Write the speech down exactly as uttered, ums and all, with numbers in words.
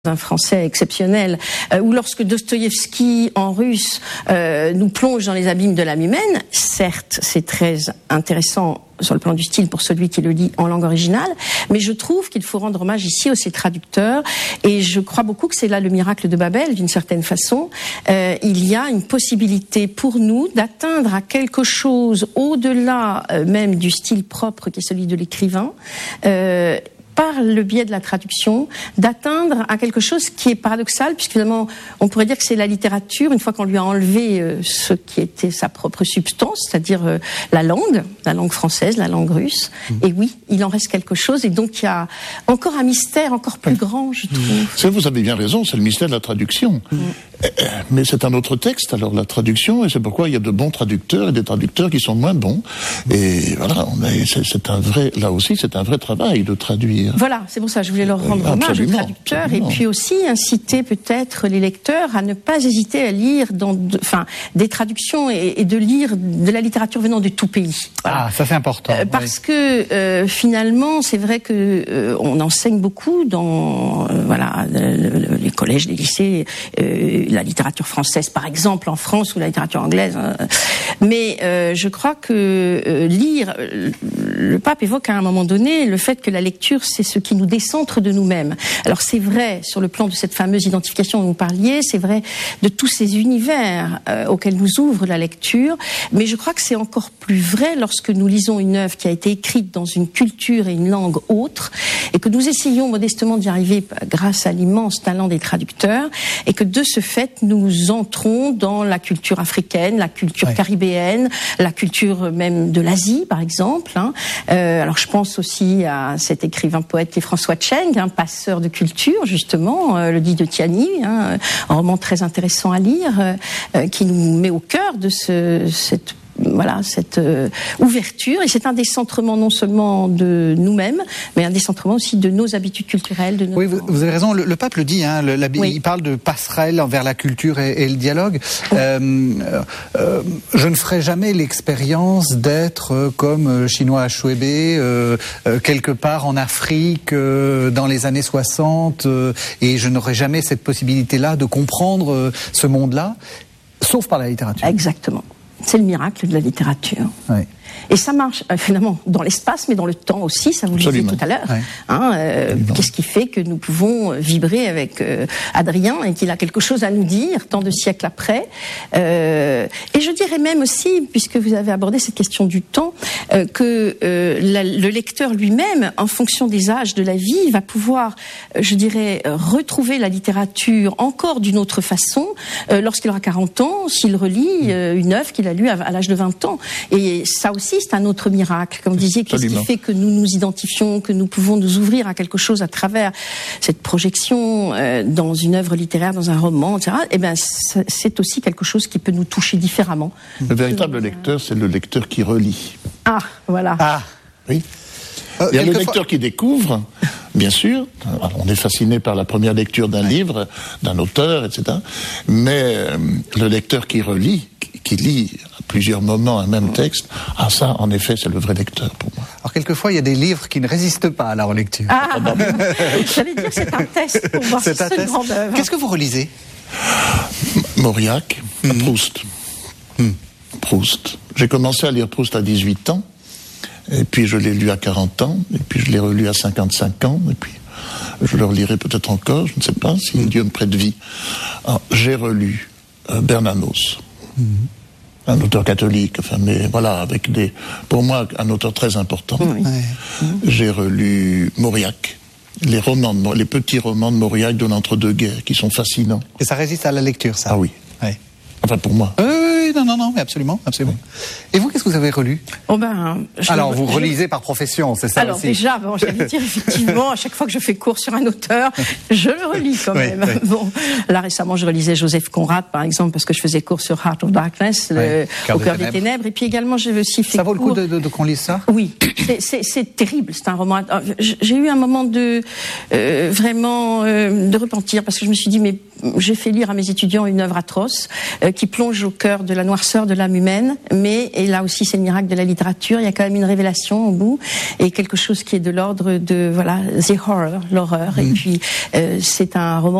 un français exceptionnel, euh, ou lorsque Dostoïevski en russe euh, nous plonge dans les abîmes de l'âme humaine, certes c'est très intéressant sur le plan du style pour celui qui le lit en langue originale, mais je trouve qu'il faut rendre hommage ici aux ses traducteurs, et je crois beaucoup que c'est là le miracle de Babel d'une certaine façon. Euh, il y a une possibilité pour nous d'atteindre à quelque chose au-delà euh, même du style propre qui est celui de l'écrivain, euh, par le biais de la traduction, d'atteindre à quelque chose qui est paradoxal, puisque finalement, on pourrait dire que c'est la littérature, une fois qu'on lui a enlevé euh, ce qui était sa propre substance, c'est-à-dire euh, la langue, la langue française, la langue russe, mmh. et oui, il en reste quelque chose, et donc il y a encore un mystère encore plus oui. grand, je trouve. Ça, vous avez bien raison, c'est le mystère de la traduction. Mmh. Mais c'est un autre texte, alors, la traduction, et c'est pourquoi il y a de bons traducteurs et des traducteurs qui sont moins bons, et voilà, on a, c'est, c'est un vrai, là aussi, c'est un vrai travail de traduire. Voilà, c'est pour ça que je voulais leur rendre oui, hommage aux traducteurs, absolument. Et puis aussi inciter peut-être les lecteurs à ne pas hésiter à lire dans, de, enfin, des traductions et, et de lire de la littérature venant de tout pays. Voilà. Ah, ça c'est important. Euh, parce oui. que euh, finalement, c'est vrai que euh, on enseigne beaucoup dans euh, voilà le, le, les collèges, les lycées, euh, la littérature française par exemple en France ou la littérature anglaise. Hein. Mais euh, je crois que euh, lire, le pape évoque à un moment donné le fait que la lecture c'est ce qui nous décentre de nous-mêmes. Alors c'est vrai sur le plan de cette fameuse identification dont vous parliez, c'est vrai de tous ces univers euh, auxquels nous ouvre la lecture, mais je crois que c'est encore plus vrai lorsque nous lisons une œuvre qui a été écrite dans une culture et une langue autre, et que nous essayons modestement d'y arriver grâce à l'immense talent des traducteurs, et que de ce fait nous entrons dans la culture africaine, la culture ouais. caribéenne, la culture même de l'Asie par exemple. Hein. Euh, alors je pense aussi à cet écrivain poète qui est François Tcheng, un passeur de culture justement, euh, le dit de Tiani, hein, un roman très intéressant à lire, euh, qui nous met au cœur de ce, cette voilà, cette euh, ouverture, et c'est un décentrement non seulement de nous-mêmes, mais un décentrement aussi de nos habitudes culturelles. De notre oui, vous, vous avez raison, le, le pape le dit, hein, le, la, oui. il parle de passerelle vers la culture et, et le dialogue. Oui. Euh, euh, je ne ferai jamais l'expérience d'être comme Chinua Achebe, euh, euh, quelque part en Afrique, euh, dans les années soixante, euh, et je n'aurai jamais cette possibilité-là de comprendre euh, ce monde-là, sauf par la littérature. Exactement. C'est le miracle de la littérature. Oui. Et ça marche, euh, finalement, dans l'espace, mais dans le temps aussi, ça vous le disiez tout à l'heure. Ouais. Hein, euh, qu'est-ce qui fait que nous pouvons vibrer avec euh, Adrien et qu'il a quelque chose à nous dire, tant de siècles après. Euh, et je dirais même aussi, puisque vous avez abordé cette question du temps, euh, que euh, la, le lecteur lui-même, en fonction des âges de la vie, va pouvoir, euh, je dirais, retrouver la littérature encore d'une autre façon, euh, lorsqu'il aura quarante ans, s'il relit euh, une œuvre qu'il a lue à, à l'âge de vingt ans. Et ça aussi, c'est un autre miracle. Comme vous disiez, qu'est-ce qui fait que nous nous identifions, que nous pouvons nous ouvrir à quelque chose à travers cette projection euh, dans une œuvre littéraire, dans un roman, et cetera. Eh bien, c'est aussi quelque chose qui peut nous toucher différemment. Le véritable lecteur, c'est le lecteur qui relit. Ah, voilà. Ah, oui. Euh, Il y a le lecteur fois... qui découvre, bien sûr. Alors, on est fasciné par la première lecture d'un livre, d'un auteur, et cetera. Mais euh, le lecteur qui relit, qui, qui lit à plusieurs moments un même texte, ah ça, en effet, c'est le vrai lecteur pour moi. Alors quelquefois, il y a des livres qui ne résistent pas à la relecture. Ah, j'allais dire c'est un test pour voir si c'est une grande œuvre. Qu'est-ce que vous relisez? Mauriac, mmh. Proust. Mmh. Proust. J'ai commencé à lire Proust à dix-huit ans. Et puis je l'ai lu à quarante ans, et puis je l'ai relu à cinquante-cinq ans, et puis je le relirai peut-être encore, je ne sais pas, si mmh. Dieu me prête vie. Alors, j'ai relu euh, Bernanos, mmh. un auteur catholique, enfin, mais voilà, avec des, pour moi, un auteur très important. Mmh. Mmh. J'ai relu Mauriac, les romans, de, les petits romans de Mauriac de l'entre-deux-guerres, qui sont fascinants. Et ça résiste à la lecture, ça? Ah oui. Ouais. Enfin, pour moi. Euh, non, non, non, mais absolument, absolument. Et vous, qu'est-ce que vous avez relu? Oh ben, je, Alors, vous je, relisez par profession, c'est ça? Alors aussi. déjà, bon, j'allais dire effectivement, à chaque fois que je fais cours sur un auteur, je le relis quand oui, même. Oui. Bon, là récemment, je relisais Joseph Conrad, par exemple, parce que je faisais cours sur Heart of Darkness, oui, le, au cœur des ténèbres. Et puis également, j'ai aussi fait. Ça vaut cours... le coup de, de, de qu'on lise ça? Oui, c'est terrible. C'est un roman. J'ai eu un moment de euh, vraiment euh, de repentir parce que je me suis dit, mais j'ai fait lire à mes étudiants une œuvre atroce euh, qui plonge au cœur de la noirceur de l'âme humaine, mais et là aussi c'est le miracle de la littérature. Il y a quand même une révélation au bout et quelque chose qui est de l'ordre de voilà the horror, l'horreur. Mmh. Et puis euh, c'est un roman